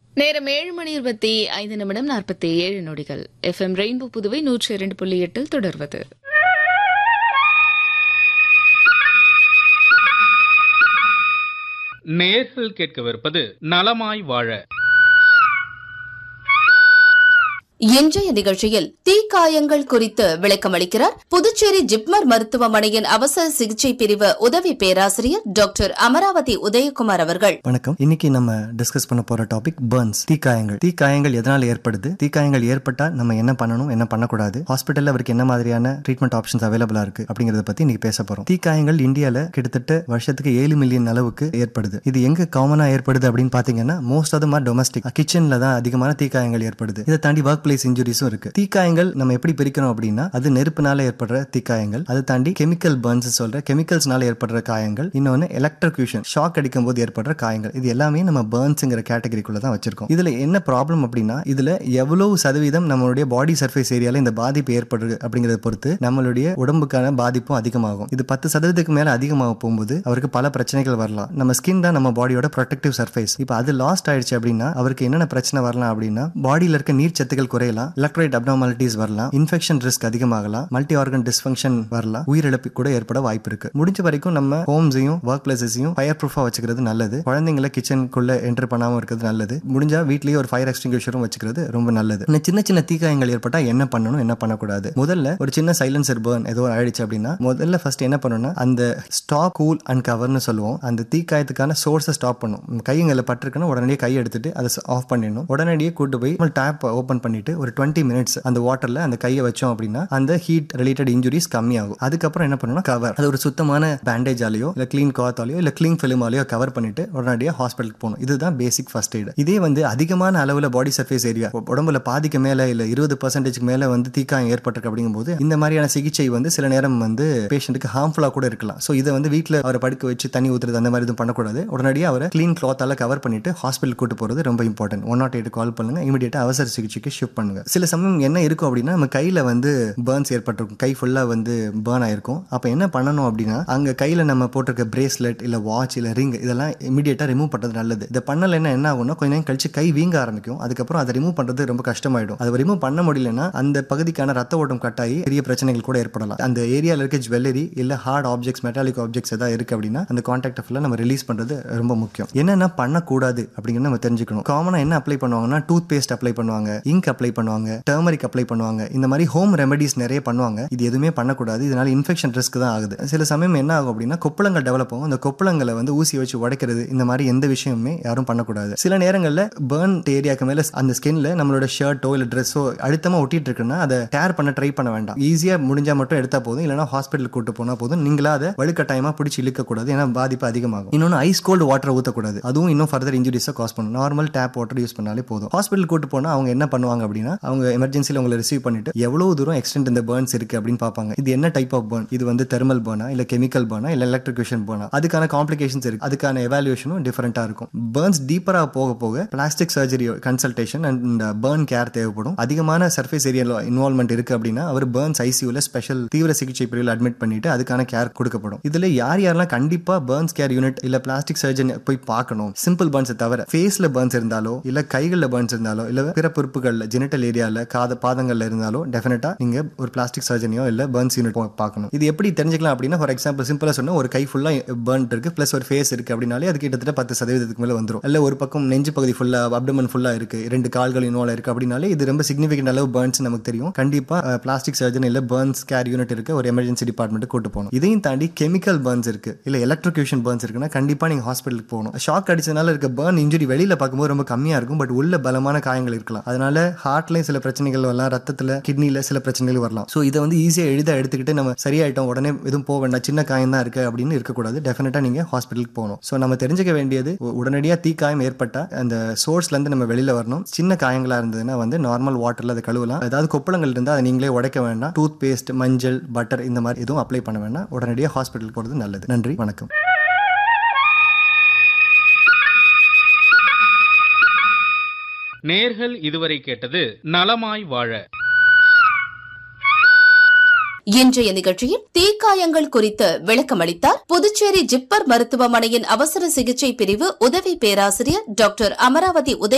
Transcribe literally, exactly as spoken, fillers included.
நேரம் ஏழு மணி இருபத்தி ஐந்து நிமிடம் நாற்பத்தி ஏழு நொடிகள். எஃப் எம் ரெயின்போ புதுவை நூற்றி இரண்டு புள்ளி எட்டில் தொடர்வது நேர்கள் கேட்கவிருப்பது நலமாய் வாழ. இன்றைய நிகழ்ச்சியில் தீக்காயங்கள் குறித்து விளக்கமளிக்கிறார் புதுச்சேரி ஜிப்மர் மருத்துவமனையின் அவசர சிகிச்சை பிரிவு உதவி பேராசிரியர் டாக்டர் அமராவதி உதயகுமார் அவர்கள். வணக்கம். இன்னைக்கு நம்ம டிஸ்கஸ் பண்ண போற டாபிக் பர்ன்ஸ், தீக்காயங்கள். தீக்காயங்கள் எதனால ஏற்படுது, தீக்காயங்கள் ஏற்பட்டா நம்ம என்ன பண்ணணும், என்ன பண்ணக்கூடாது, ஹாஸ்பிட்டல்ல அவருக்கு என்ன மாதிரியான ட்ரீட்மெண்ட் ஆப்ஷன்ஸ் அவைலபிளா இருக்கு அப்படிங்கறத பத்தி இன்னைக்கு பேச போறோம். தீக்காயங்கள் இந்தியால கிட்டத்தட்ட வருஷத்துக்கு ஏழு மில்லியன் அளவுக்கு ஏற்படுது. இது எங்க காமனா ஏற்படுது அப்படின்னு பாத்தீங்கன்னா மோஸ்ட் ஆஃப் த டொமஸ்டிக் கிச்சன்ல தான் அதிகமான தீக்காயங்கள் ஏற்படுது. இதை தாண்டி ஒர்க் பிளேஸ் இன்ஜுரிஸும் இருக்கு. தீக்காயங்கள் நம்ம எப்படி பிரிக்கிறோம் அப்படின்னா அது நெருப்புனால ஏற்படுற தீக்காயங்கள், அதை தாண்டி கெமிக்கல் பர்ன்ஸ் சொல்ற கெமிக்கல்ஸ்னால ஏற்படுற காயங்கள், இன்னொன்னு எலக்ட்ரிக்யூஷன் ஷாக் அடிக்கும் போது ஏற்படுற காயங்கள். இது எல்லாமே நம்ம பர்ன்ஸ்ங்கிற கேட்டகரிக்குள்ள தான் வச்சிருக்கோம். இதுல என்ன ப்ராப்ளம் அப்படின்னா இதுல எவ்வளவு சதவீதம் நம்மளுடைய பாடி சர்ஃபேஸ் ஏரியால இந்த பாதிப்பு ஏற்படுது அப்படிங்கறத பொறுத்து நம்மளுடைய உடம்புக்கான பாதிப்பும் அதிகமாகும். இது பத்து சதவீதத்துக்கு மேல அதிகமாக போகும்போது அவருக்கு பல பிரச்சனைகள் வரலாம். நம்ம ஸ்கின் தான் நம்ம பாடியோட ப்ரொடெக்டிவ் சர்ஃபேஸ். இப்போ அது லாஸ்ட் ஆயிடுச்சு அப்படின்னா அவருக்கு என்னென்ன பிரச்சனை வரலாம் அப்படின்னா பாடியில இருக்க நீர் சத்துக்கள் குறையலாம், எலக்ட்ரோலைட் அப்நார்மாலிட்டிஸ் வரலாம், இன்ஃபெக்ஷன் ரிஸ்க் அதிகமாகலாம், மல்டி ஆர்கன் டிஸ்ஃபங்க்ஷன் வரலாம், உயிரிழப்பு கூட ஏற்பட வாய்ப்பு இருக்கு. முடிஞ்ச வரைக்கும் நம்ம ஹோம்ஸையும் ஒர்க் பிளேசஸையும் ஃபயர் ப்ரூஃபா வச்சுக்கிறது நல்லது. குழந்தைங்களை கிச்சனுக்குள்ள என்டர் பண்ணாம இருக்கிறது நல்லது. முடிஞ்சா வீட்லயே ஒரு ஃபயர் எக்ஸ்டிங்விஷரும் வச்சுக்கிறது ரொம்ப நல்லது. இந்த சின்ன சின்ன தீக்காயங்கள் ஏற்பட்டா என்ன பண்ணணும், என்ன பண்ணக்கூடாது. முதல்ல ஒரு சின்ன சைலன்சர் பர்ன் ஏதோ ஆயிடுச்சு அப்படின்னா முதல்ல ஃபர்ஸ்ட் என்ன பண்ணணும்னா அந்த ஸ்டாப், கூல் அண்ட் கவர்னு சொல்லுவோம். அந்த தீக்காயத்துக்கான சோர்ஸை ஸ்டாப் பண்ணும். கைங்களை பட்டிருக்குன்னா உடனடியே கை எடுத்துட்டு அதை ஆஃப் பண்ணிடணும். உடனடியே கூட்டு போய் டேப் ஓபன் பண்ணிட்டு ஒரு டுவெண்ட்டி மினிட்ஸ் அந்த வாட்டர்ல அந்த கையை வச்சோம் அப்படின்னா அந்த ஹீட் ரிலேட்டட் இன்ஜுரிஸ் கம்மியாகும். அதுக்கப்புறம் என்ன பண்ணணும், கவர் அது ஒரு சுத்தமான பேண்டேஜாலேயோ இல்ல கிளீன் கிளாத்தாலேயோ இல்ல கிளீன் ஃபிலிமாலேயோ கவர் பண்ணிட்டு உடனடியாக ஹாஸ்பிட்டலுக்கு போகணும். இதுதான் பேசிக் ஃபர்ஸ்ட் எய்ட். இதே வந்து அதிகமான அளவில் பாடி சர்ஃபேஸ் ஏரியா உடம்புல பாதிக்கு மேல இல்ல இருபது பர்சன்டேஜ்க்கு மேல வந்து தீக்காயம் ஏற்பட்டிருக்கு அப்படிங்கும் போது இந்த மாதிரியான சிகிச்சை வந்து சில நேரம் வந்து பேஷண்ட்டுக்கு ஹார்ம்ஃபுல்லா கூட இருக்கலாம். ஸோ இதை வந்து வீட்டில் அவரை படுக்க வச்சு தண்ணி ஊத்துறது அந்த மாதிரி எதுவும் பண்ணக்கூடாது. உடனடியாக அவரை கிளீன் கிளாத்தால கவர் பண்ணிட்டு ஹாஸ்பிட்டல் கூட்டு போறது ரொம்ப இம்பார்ட்டன்ட். ஒன் நாட் எயிட் கால் பண்ணுங்க, இமீடியட்டா அவசர சிகிச்சைக்கு ஷிஃப்ட் பண்ணுங்க. சில சமயம் என்ன இருக்கும் அப்படின்னா நம்ம கையில வந்து பர்ன்ஸ் ஏற்பட்டிருக்கும், கை ஃபுல்லா வந்து பர்ன் ஆயிருக்கும். அப்ப என்ன பண்ணணும் அப்படின்னா அங்க கையில நம்ம போட்டிருக்க பிரேஸ்லெட் இல்ல வாட்ச் இல்ல ரிங் இதெல்லாம் இமீடியட்டா ரிமூவ் பண்றது நல்லது. இதை பண்ணலைன்னா என்ன ஆகும்னா கொஞ்ச நேரம் கழிச்சு கை வீங்க ஆரம்பிக்கும். அதுக்கப்புறம் அதை ரிமூவ் பண்றது ரொம்ப கஷ்டமாயிடும். அதை ரிமூவ் பண்ண முடியலன்னா அந்த பகுதிக்கான ரத்த ஓட்டம் கட்டாயி பெரிய பிரச்சனைகள் கூட ஏற்படலாம். அந்த ஏரியால இருக்க ஜுவல்லரி இல்ல ஹார்ட் ஆப்ஜெக்ட்ஸ், மெட்டாலிக் ஆப்ஜெக்ட்ஸ் ஏதாவது இருக்கு அப்படின்னா அந்த கான்டாக்ட் ஃபுல்லா நம்ம ரிலீஸ் பண்றது ரொம்ப முக்கியம். என்னென்ன பண்ணக்கூடாது அப்படிங்கிறது நம்ம தெரிஞ்சுக்கணும். காமனா என்ன அப்ளை பண்ணுவாங்கன்னா டூத் பேஸ்ட் அப்ளை பண்ணுவாங்க, இங்க் அப்ளை பண்ணுவாங்க, டர்மரிக் அப்ளை பண்ணுவாங்க. இந்த மாதிரி ஹோம் ரெமெடிஸ் நிறைய பண்ணுவாங்க. இது எதுவுமே பண்ணக்கூடாது. இதனால இன்ஃபெக்ஷன் ரிஸ்க் தான் ஆகுது. சில சமயம் என்ன ஆகும் அப்படின்னா கொப்பளங்கள் டெவலப் ஆகும். அந்த கொப்பளங்களை வந்து ஊசி வச்சு உடைக்கிறது இந்த மாதிரி எந்த விஷயமுமே யாரும் பண்ணக்கூடாது. சில நேரங்களில் பர்ன் ஏரியாக்கு மேல அந்த ஸ்கின்ல நம்மளோட ஷர்ட்டோ இல்ல ட்ரெஸ்ஸோ அழுத்தமா ஒட்டிட்டு இருக்குன்னா அதை டேர் பண்ண ட்ரை பண்ண வேண்டாம். ஈஸியா முடிஞ்சா மட்டும் எடுத்தா போதும், இல்லைன்னா ஹாஸ்பிட்டல் கூட்டு போனா போதும். நீங்களா அதை வலுக்கட்டாயமா பிடிச்சி இழுக்க கூடாது, ஏன்னா பாதிப்பு அதிகமாகும். இன்னொன்று ஐஸ் கோல்டு வாட்டர் ஊற்றக்கூடாது. அதுவும் இன்னும் ஃபர்தர் இன்ஜுரிஸை காஸ் பண்ணும். நார்மல் டேப் வாட்டர் யூஸ் பண்ணாலே போதும். ஹாஸ்பிட்டல் கூட்டு போனா அவங்க என்ன பண்ணுவாங்க அப்படின்னா அவங்க எமர்ஜென்சியில் உங்களை ரிசீவ் பண்ணிட்டு எவ்வளவு தூரம் எக்ஸ்டெண்ட் இந்த பர்ன்ஸ் இருக்கு அப்படின்னு பார்ப்பாங்க. இது என்ன டைப் ஆஃப் பர்ன், இது வந்து தெர்மல் பர்னா இல்ல கெமிக்கல் பர்னா இல்ல எலக்ட்ரிகேஷன் பர்னா, அதுக்கான காம்ப்ளிகேஷன்ஸ் இருக்கு. அதுக்கான எவாலுவேஷனும் டிஃபரெண்டா இருக்கும். பர்ன்ஸ் டீப்பரா போக போக plastic surgery consultation and burn care தேவைப்படும். அதிகமான சர்ஃபேஸ் ஏரியால இன்வால்வ்மெண்ட் இருக்கு அப்படின்னா அவர் பர்ன்ஸ் ஐசியூல ஸ்பெஷல் தீவிர சிகிச்சை பிரிவில் அட்மிட் பண்ணிட்டு அதுக்கான கேர் கொடுக்கப்படும். இதுல யார் யாரெல்லாம் கண்டிப்பா பர்ன்ஸ் கேர் யூனிட் இல்ல பிளாஸ்டிக் சர்ஜன் போய் பார்க்கணும், சிம்பிள் பர்ன்ஸ் தவிர ஃபேஸ்ல பர்ன்ஸ் இருந்தாலோ இல்ல கைகள்ல பர்ன்ஸ் இருந்தாலோ இல்ல பிற பொறுப்புகள்ல ஜெனிட்டல் ஏரியால காத பாதங்கள்ல இருந்தாலோ டெஃபினட்டா நீங்க ஒரு பிளாஸ்டிக் சர்ஜனியோ இல்ல பர்ன்ஸ் யூனிட் பார்க்கணும். இது எப்படி தெரிஞ்சுக்கலாம் அப்படின்னா ஃபார் எக்ஸாம்பிள் சிம்பிளா சொன்னா ஒரு கை ஃபுல்லா பர்ன் இருக்கு பிளஸ் ஒரு ஃபேஸ் இருக்கு அப்படின்னாலே அது கிட்டத்தட்ட பத்து சதவீதத்துக்கு மேல வந்துடும். இல்ல ஒரு பக்கம் நெஞ்சு பகுதி ஃபுல்லா அப்டமன் ஃபுல்லா இருக்கு, ரெண்டு கால்கள் இன்வால்வ் இருக்கு அப்படின்னாலே இது ரொம்ப சிக்னிஃபிகன்ட் அளவு பர்ன்ஸ் நமக்கு தெரியும். கண்டிப்பா பிளாஸ்டிக் சர்ஜன் இல்ல பர்ன்ஸ் கேர் யூனிட் இருக்கு ஒரு எமர்ஜென்சி டிபார்ட்மெண்ட் கூட்டு போகணும். இதையும் தாண்டி கெமிக்கல் பர்ன்ஸ் இருக்கு இல்ல எலக்ட்ரிகேஷன் பர்ன்ஸ் இருக்குன்னா கண்டிப்பா நீங்க ஹாஸ்பிட்டலுக்கு போகணும். ஷாக் அடிச்சதுனால இருக்க பர்ன் இன்ஜுரி வெளியில பார்க்கும்போது ரொம்ப கம்மியா இருக்கும், பட் உள்ள பலமான காயங்கள் இருக்கலாம். அதனால ஹார்ட்லயும் சில பிரச்சனைகள் வரலாம், ரத்தத்துல கிட்னில சில பிரச்சனைகள் வரலாம். ஸோ இதை வந்து ஈஸியா எளிதா எடுத்துக்கிட்டு நம்ம சரியாயிட்டோம் உடனே எதுவும் போக வேண்டாம், சின்ன காயம் தான் இருக்கு அப்படின்னு இருக்கக்கூடாது. டெஃபினட்டா நீங்க ஹாஸ்பிட்டலுக்கு போகணும். ஸோ நம்ம தெரிஞ்சுக்க வேண்டியது உடனடியா தீக்காயம் ஏற்பட்டா அந்த சோர்ஸ்ல இருந்து நம்ம வெளியில வரணும். சின்ன காயங்களா இருந்ததுன்னா வந்து நார்மல் வாட்டர்ல அதை கழுவலாம். ஏதாவது கொப்பளங்கள் இருந்தால் அதை நீங்களே உடைக்க வேண்டாம். டூத் பேஸ்ட், மஞ்சள், பட்டர் இந்த மாதிரி எதுவும் அப்ளை பண்ண வேண்டாம். உடனடியாக ஹாஸ்பிட்டலுக்கு போறது நல்லது. நன்றி, வணக்கம். நேர்கள் இதுவரை கேட்டது நலமாய் வாழ. இன்றைய நிகழ்ச்சியில் தீக்காயங்கள் குறித்து விளக்கமளித்தார் புதுச்சேரி ஜிப்மர் மருத்துவமனையின் அவசர சிகிச்சை பிரிவு உதவி பேராசிரியர் டாக்டர் அமராவதி உதய